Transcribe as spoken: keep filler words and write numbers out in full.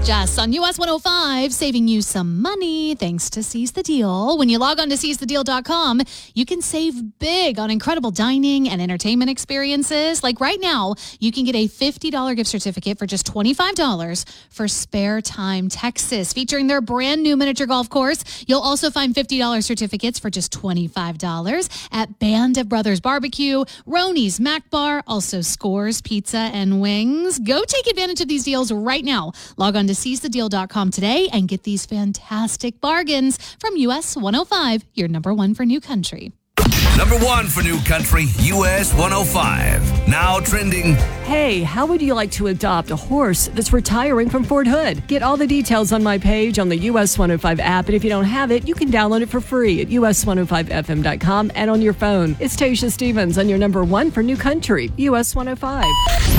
Jess on U S one oh five, saving you some money thanks to Seize the Deal. When you log on to seize the deal dot com, you can save big on incredible dining and entertainment experiences. Like right now, you can get a fifty dollars gift certificate for just twenty-five dollars for Spare Time Texas, featuring their brand new miniature golf course. You'll also find fifty dollars certificates for just twenty-five dollars at Band of Brothers Barbecue, Roni's Mac Bar, also Scores Pizza and Wings. Go take advantage of these deals right now. Log on to seize the deal dot com today and get these fantastic bargains from U S one oh five, your number one for New Country. Number one for New Country, U S one oh five. Now trending. Hey, how would you like to adopt a horse that's retiring from Fort Hood? Get all the details on my page on the U S one oh five app, and if you don't have it, you can download it for free at U S one oh five F M dot com and on your phone. It's Tasha Stevens on your number one for New Country, U S one oh five.